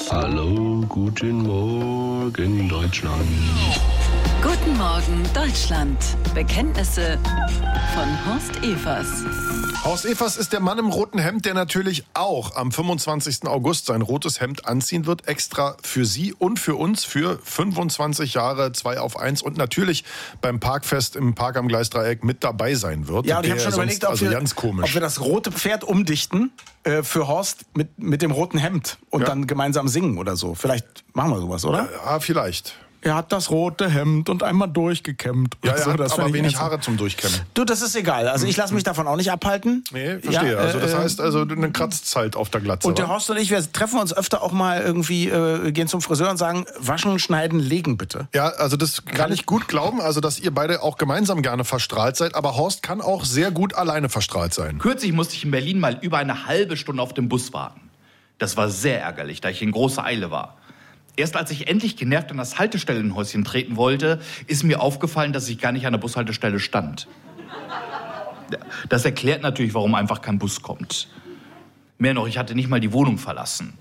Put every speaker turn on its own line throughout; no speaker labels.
Hallo, guten Morgen, Deutschland.
Guten Morgen, Deutschland. Bekenntnisse von Horst Evers.
Horst Evers ist der Mann im roten Hemd, der natürlich auch am 25. August sein rotes Hemd anziehen wird. Extra für Sie und für uns für 25 Jahre 2 auf 1 und natürlich beim Parkfest im Park am Gleisdreieck mit dabei sein wird.
Ja, und ich habe schon überlegt, ob wir das rote Pferd umdichten für Horst mit dem roten Hemd und dann gemeinsam singen oder so. Vielleicht machen wir sowas, oder?
Ja, vielleicht.
Er hat das rote Hemd und einmal durchgekämmt.
Ja, er
so,
hat aber wenig Haare zum Durchkämmen.
Du, das ist egal. Also ich lasse mich davon auch nicht abhalten.
Nee, verstehe. Also das heißt, du kratzt halt auf der Glatze.
Und der Horst und ich, wir treffen uns öfter auch mal irgendwie, gehen zum Friseur und sagen, waschen, schneiden, legen bitte.
Ja, also das kann ich gut glauben, also dass ihr beide auch gemeinsam gerne verstrahlt seid. Aber Horst kann auch sehr gut alleine verstrahlt sein.
Kürzlich musste ich in Berlin mal über eine halbe Stunde auf dem Bus warten. Das war sehr ärgerlich, da ich in großer Eile war. Erst als ich endlich genervt an das Haltestellenhäuschen treten wollte, ist mir aufgefallen, dass ich gar nicht an der Bushaltestelle stand. Das erklärt natürlich, warum einfach kein Bus kommt. Mehr noch, ich hatte nicht mal die Wohnung verlassen.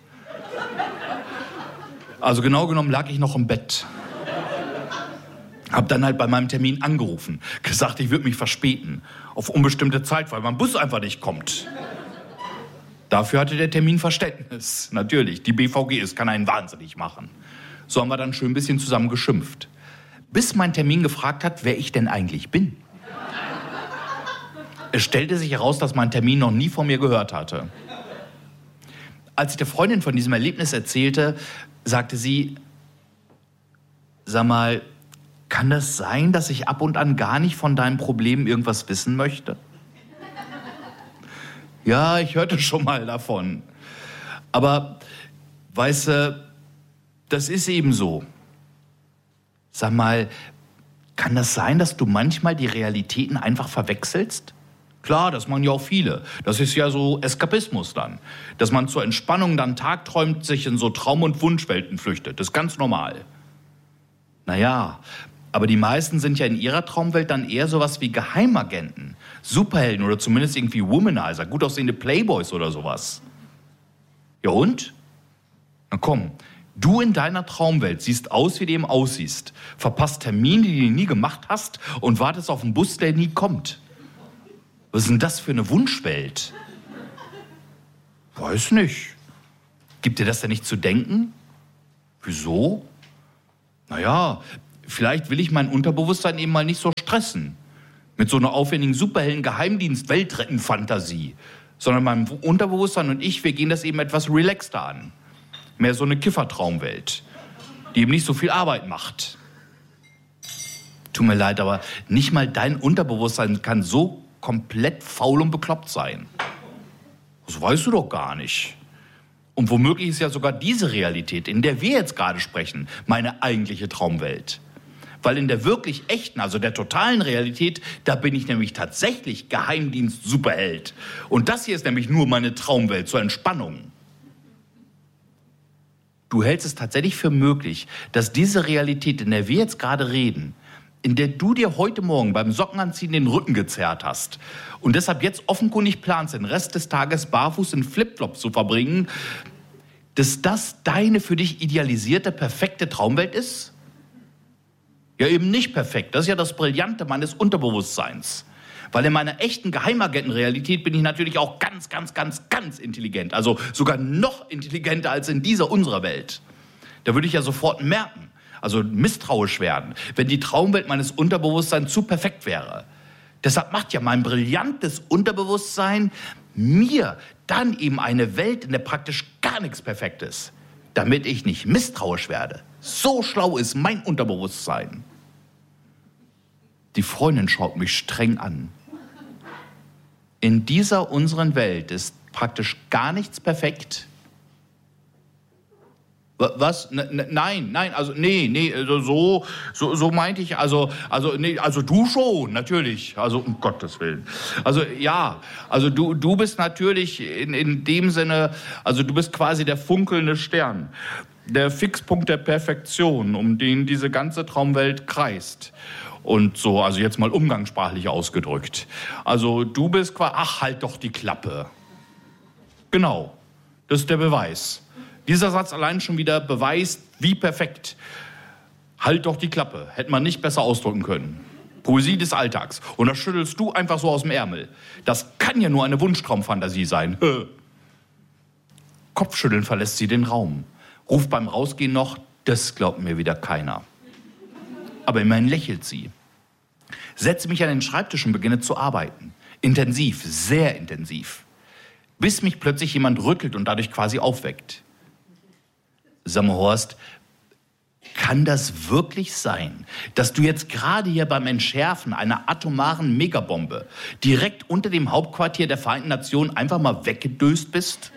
Also genau genommen lag ich noch im Bett. Hab dann halt bei meinem Termin angerufen, gesagt, ich würde mich verspäten. Auf unbestimmte Zeit, weil mein Bus einfach nicht kommt. Dafür hatte der Termin Verständnis. Natürlich, die BVG kann einen wahnsinnig machen. So haben wir dann schön ein bisschen zusammen geschimpft. Bis mein Termin gefragt hat, wer ich denn eigentlich bin. Es stellte sich heraus, dass mein Termin noch nie von mir gehört hatte. Als ich der Freundin von diesem Erlebnis erzählte, sagte sie, sag mal, kann das sein, dass ich ab und an gar nicht von deinen Problemen irgendwas wissen möchte? Ja, ich hörte schon mal davon. Aber, weißt du, das ist eben so. Sag mal, kann das sein, dass du manchmal die Realitäten einfach verwechselst? Klar, das machen ja auch viele. Das ist ja so Eskapismus dann. Dass man zur Entspannung dann tagträumt, sich in so Traum- und Wunschwelten flüchtet. Das ist ganz normal. Naja, aber die meisten sind ja in ihrer Traumwelt dann eher sowas wie Geheimagenten, Superhelden oder zumindest irgendwie Womanizer, gut aussehende Playboys oder sowas. Ja und? Na komm, du in deiner Traumwelt siehst aus, wie du eben aussiehst, verpasst Termine, die du nie gemacht hast und wartest auf einen Bus, der nie kommt. Was ist denn das für eine Wunschwelt? Weiß nicht. Gibt dir das denn nicht zu denken? Wieso? Naja, vielleicht will ich mein Unterbewusstsein eben mal nicht so stressen. Mit so einer aufwendigen Superhelden-Geheimdienst-Weltretten-Fantasie. Sondern mein Unterbewusstsein und ich, wir gehen das eben etwas relaxter an. Mehr so eine Kiffertraumwelt, die eben nicht so viel Arbeit macht. Tut mir leid, aber nicht mal dein Unterbewusstsein kann so komplett faul und bekloppt sein. Das weißt du doch gar nicht. Und womöglich ist ja sogar diese Realität, in der wir jetzt gerade sprechen, meine eigentliche Traumwelt. Weil in der wirklich echten, also der totalen Realität, da bin ich nämlich tatsächlich Geheimdienst-Superheld. Und das hier ist nämlich nur meine Traumwelt zur Entspannung. Du hältst es tatsächlich für möglich, dass diese Realität, in der wir jetzt gerade reden, in der du dir heute Morgen beim Sockenanziehen den Rücken gezerrt hast und deshalb jetzt offenkundig planst, den Rest des Tages barfuß in Flipflops zu verbringen, dass das deine für dich idealisierte, perfekte Traumwelt ist? Ja, eben nicht perfekt. Das ist ja das Brillante meines Unterbewusstseins. Weil in meiner echten Geheimagentenrealität bin ich natürlich auch ganz, ganz, ganz, ganz intelligent. Also sogar noch intelligenter als in dieser unserer Welt. Da würde ich ja sofort merken, also misstrauisch werden, wenn die Traumwelt meines Unterbewusstseins zu perfekt wäre. Deshalb macht ja mein brillantes Unterbewusstsein mir dann eben eine Welt, in der praktisch gar nichts perfekt ist, damit ich nicht misstrauisch werde. So schlau ist mein Unterbewusstsein. Die Freundin schaut mich streng an. In dieser unseren Welt ist praktisch gar nichts perfekt. Was? Nein, also nee, so meinte ich, also du schon, natürlich, also um Gottes Willen. Also ja, also du bist natürlich in dem Sinne, also du bist quasi der funkelnde Stern, der Fixpunkt der Perfektion, um den diese ganze Traumwelt kreist. Und so, also jetzt mal umgangssprachlich ausgedrückt. Also du bist quasi, ach, halt doch die Klappe. Genau, das ist der Beweis. Dieser Satz allein schon wieder beweist, wie perfekt. Halt doch die Klappe. Hätte man nicht besser ausdrücken können. Poesie des Alltags. Und das schüttelst du einfach so aus dem Ärmel. Das kann ja nur eine Wunschtraumfantasie sein. Kopfschütteln verlässt sie den Raum. Ruft beim Rausgehen noch, das glaubt mir wieder keiner. Aber immerhin lächelt sie. Setze mich an den Schreibtisch und beginne zu arbeiten. Intensiv, sehr intensiv. Bis mich plötzlich jemand rüttelt und dadurch quasi aufweckt. Sag mal, Horst, kann das wirklich sein, dass du jetzt gerade hier beim Entschärfen einer atomaren Megabombe direkt unter dem Hauptquartier der Vereinten Nationen einfach mal weggedöst bist?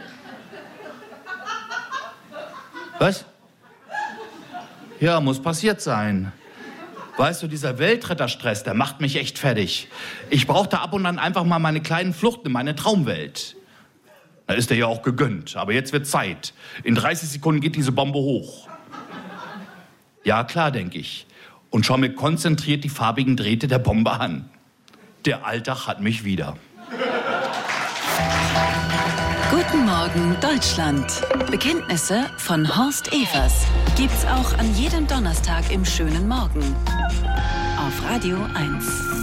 Was? Ja, muss passiert sein. Weißt du, dieser Weltretterstress, der macht mich echt fertig. Ich brauchte ab und an einfach mal meine kleinen Fluchten in meine Traumwelt. Da ist er ja auch gegönnt, aber jetzt wird Zeit. In 30 Sekunden geht diese Bombe hoch. Ja, klar, denke ich. Und schau mir konzentriert die farbigen Drähte der Bombe an. Der Alltag hat mich wieder.
Guten Morgen, Deutschland. Bekenntnisse von Horst Evers. Gibt's auch an jedem Donnerstag im schönen Morgen. Auf Radio 1.